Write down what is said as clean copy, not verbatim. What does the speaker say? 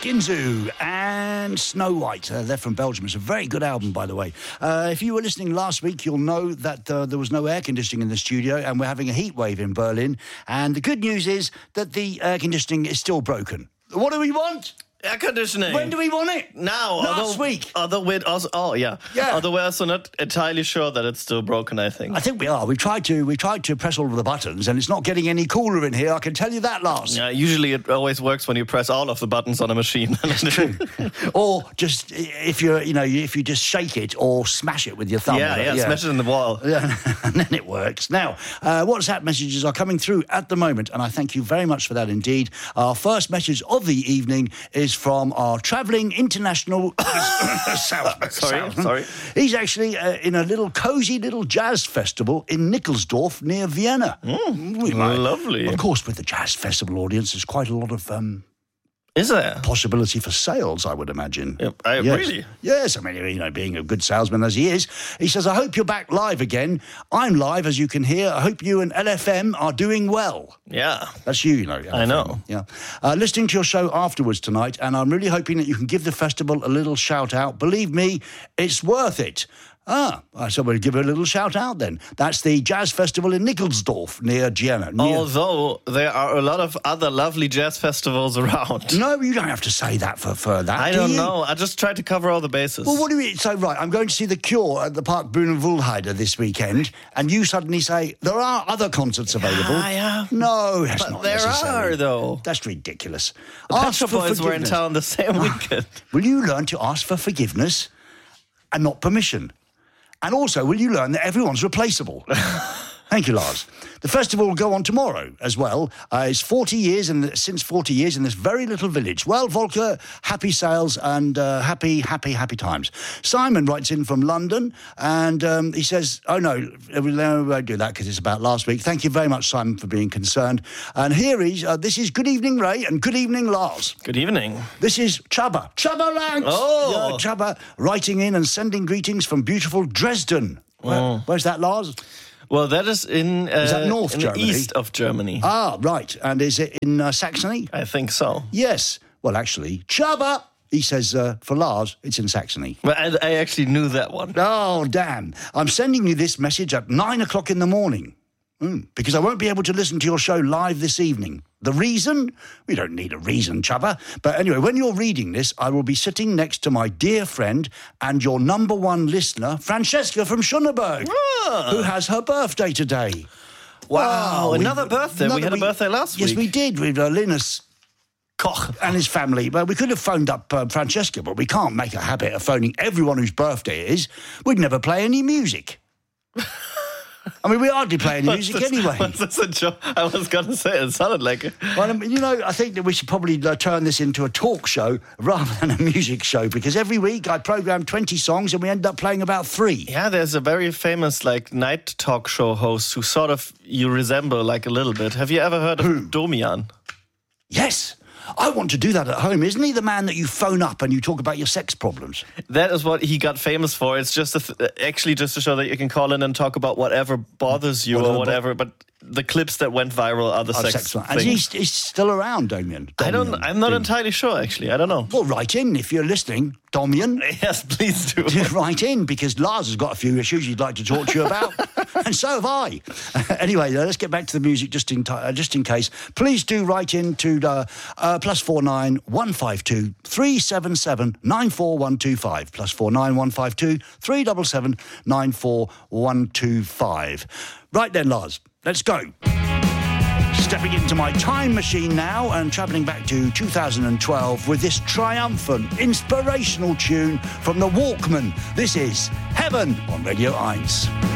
Skinzoo and Snow White. They're from Belgium. It's a very good album, by the way. If you were listening last week, you'll know that there was no air conditioning in the studio and we're having a heat wave in Berlin. And the good news is that the air conditioning is still broken. What do we want? Air conditioning. When do we want it? Now. Last week. Although we're also not entirely sure that it's still broken, I think. I think we are. We tried to press all of the buttons and it's not getting any cooler in here. I can tell you that, Lars. Yeah, usually it always works when you press all of the buttons on a machine. It's true. Or just if you just shake it or smash it with your thumb. Yeah, smash it in the wall. Yeah, and then it works. Now, WhatsApp messages are coming through at the moment, and I thank you very much for that indeed. Our first message of the evening is from our travelling international salesman. Sorry. He's actually in a little cosy little jazz festival in Nickelsdorf near Vienna. Lovely. Of course, with the jazz festival audience, there's quite a lot of is there possibility for sales, I would imagine. Really? Yes, I mean, being a good salesman as he is, he says, I hope you're back live again. I'm live, as you can hear. I hope you and LFM are doing well. Yeah. That's you, LFM. I know. Yeah. Listening to your show afterwards tonight, and I'm really hoping that you can give the festival a little shout-out. Believe me, it's worth it. So we'll give it a little shout-out then. That's the Jazz Festival in Nickelsdorf near Vienna. Although there are a lot of other lovely jazz festivals around. No, you don't have to say that for that, I don't know. I just tried to cover all the bases. Well, what do you mean? So, right, I'm going to see The Cure at the Park Brunenwohlheide this weekend, and you suddenly say, there are other concerts available. Yeah. No, that's but not there necessary. Are, though. That's ridiculous. The Pet Shop Boys were in town the same weekend. Will you learn to ask for forgiveness and not permission? And also, will you learn that everyone's replaceable? Thank you, Lars. The festival will go on tomorrow as well. It's 40 years, and since 40 years in this very little village. Well, Volker, happy sales and happy times. Simon writes in from London, and he says, oh, no, we won't do that because it's about last week. Thank you very much, Simon, for being concerned. And here this is Good Evening, Ray, and Good Evening, Lars. Good evening. This is Chubba Ranks. Oh. Yeah, Chubba writing in and sending greetings from beautiful Dresden. Where's that, Lars? Well, that is in that North Germany? The east of Germany. Ah, right. And is it in Saxony? I think so. Yes. Well, actually, Chubba, he says, for Lars, it's in Saxony. Well, I actually knew that one. Oh, damn. I'm sending you this message at 9 o'clock in the morning. Because I won't be able to listen to your show live this evening. The reason? We don't need a reason, Chubba. But anyway, when you're reading this, I will be sitting next to my dear friend and your number one listener, Francesca from Schöneberg, who has her birthday today. Wow, another birthday. We had a birthday last week. Yes, we did, with Linus Koch and his family. Well, we could have phoned up Francesca, but we can't make a habit of phoning everyone whose birthday it is. We'd never play any music. I mean, we hardly play any music anyway. Was this a joke? I was going to say, it sounded like it. Well, I think that we should probably turn this into a talk show rather than a music show, because every week I program 20 songs and we end up playing about 3. Yeah, there's a very famous, night talk show host who sort of you resemble, a little bit. Have you ever heard of Domian? Yes. I want to do that at home. Isn't he the man that you phone up and you talk about your sex problems? That is what he got famous for. It's just actually just to show that you can call in and talk about whatever bothers you or whatever. But the clips that went viral are the sex things. And he's still around, Damien. I'm not entirely sure, actually. I don't know. Well, write in if you're listening, Damien. Yes, please do. Write in, because Lars has got a few issues he'd like to talk to you about. And so have I. Anyway, let's get back to the music just in case. Please do write in to +49 152 377 94125. +49 152 377 94125. Right then, Lars, let's go. Stepping into my time machine now and travelling back to 2012 with this triumphant, inspirational tune from the Walkmen. This is Heaven on Radio 1.